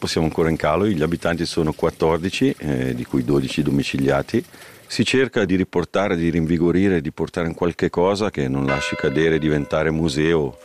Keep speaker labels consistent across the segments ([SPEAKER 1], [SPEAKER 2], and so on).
[SPEAKER 1] Corippo siamo ancora in calo, gli abitanti sono 14, di cui 12 domiciliati. Si cerca di riportare, di rinvigorire, di portare in qualche cosa che non lasci cadere e diventare museo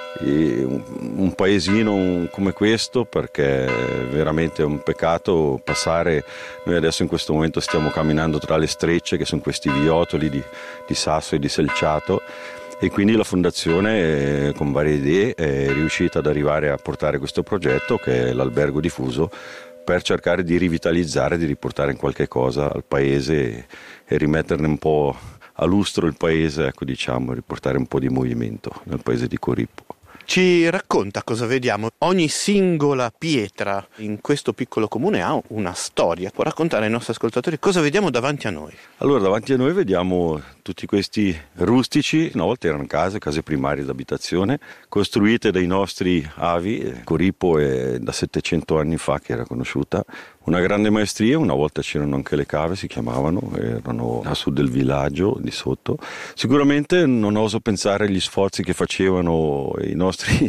[SPEAKER 1] un paesino come questo, perché veramente è un peccato passare. Noi adesso in questo momento stiamo camminando tra le strecce, che sono questi viottoli di sasso e di selciato, e quindi la fondazione con varie idee è riuscita ad arrivare a portare questo progetto, che è l'albergo diffuso, per cercare di rivitalizzare, di riportare in qualche cosa al paese e rimetterne un po' a lustro il paese, ecco, diciamo, riportare un po' di movimento nel paese di Corippo.
[SPEAKER 2] Ci racconta cosa vediamo? Ogni singola pietra in questo piccolo comune ha una storia. Può raccontare ai nostri ascoltatori cosa vediamo davanti a noi?
[SPEAKER 1] Allora, davanti a noi vediamo tutti questi rustici. Una volta erano case primarie d'abitazione, costruite dai nostri avi. Corippo è da 700 anni fa che era conosciuta. Una grande maestria, una volta c'erano anche le cave, si chiamavano, erano a sud del villaggio, di sotto. Sicuramente non oso pensare agli sforzi che facevano i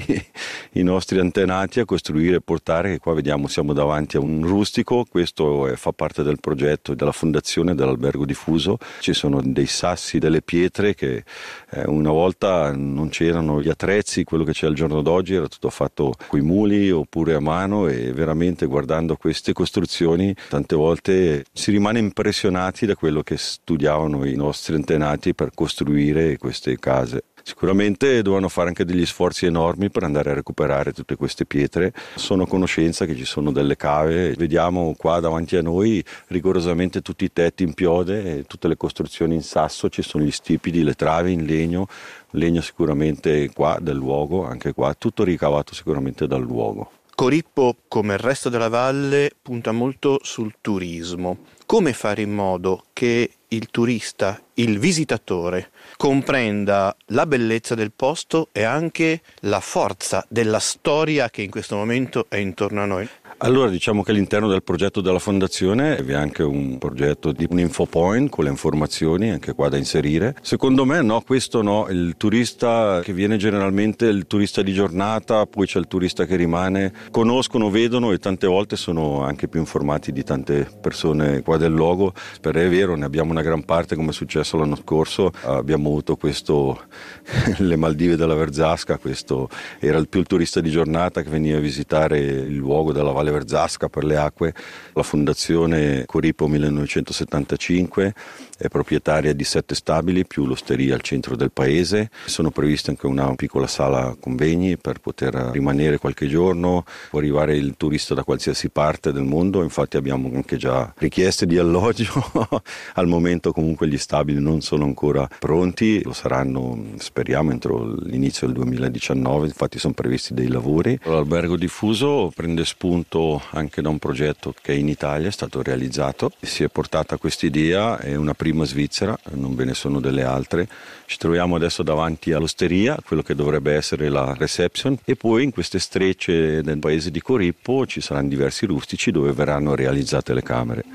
[SPEAKER 1] nostri antenati a costruire e portare, che qua vediamo siamo davanti a un rustico. Questo fa parte del progetto della fondazione dell'albergo diffuso. Ci sono dei sassi, delle pietre che una volta non c'erano gli attrezzi, quello che c'è al giorno d'oggi era tutto fatto coi muli oppure a mano, e veramente guardando queste costruzioni tante volte si rimane impressionati da quello che studiavano i nostri antenati per costruire queste case. Sicuramente dovevano fare anche degli sforzi enormi per andare a recuperare tutte queste pietre. Sono a conoscenza che ci sono delle cave, vediamo qua davanti a noi rigorosamente tutti i tetti in piode, tutte le costruzioni in sasso, ci sono gli stipiti, le travi in legno sicuramente qua del luogo, anche qua tutto ricavato sicuramente dal luogo.
[SPEAKER 2] Corippo, come il resto della valle, punta molto sul turismo. Come fare in modo che il turista, il visitatore, comprenda la bellezza del posto e anche la forza della storia che in questo momento è intorno a noi?
[SPEAKER 1] Allora, diciamo che all'interno del progetto della fondazione vi è anche un progetto di un info point con le informazioni anche qua da inserire. Secondo me no, questo no, il turista che viene generalmente, il turista di giornata, poi c'è il turista che rimane, conoscono, vedono e tante volte sono anche più informati di tante persone qua del luogo. Per è vero, ne abbiamo una gran parte, come è successo l'anno scorso, abbiamo avuto questo, le Maldive della Verzasca, questo era il turista di giornata che veniva a visitare il luogo della Valle Verzasca per le acque. La fondazione Corippo 1975 è proprietaria di 7 stabili più l'osteria al centro del paese. Sono previste anche una piccola sala convegni per poter rimanere qualche giorno. Può arrivare il turista da qualsiasi parte del mondo, infatti abbiamo anche già richieste di alloggio. Al momento comunque gli stabili non sono ancora pronti, lo saranno speriamo entro l'inizio del 2019, infatti sono previsti dei lavori. L'albergo diffuso prende spunto anche da un progetto che in Italia è stato realizzato, si è portata questa idea, è una prima svizzera, non ve ne sono delle altre. Ci troviamo adesso davanti all'osteria, quello che dovrebbe essere la reception, e poi in queste strecce del paese di Corippo ci saranno diversi rustici dove verranno realizzate le camere.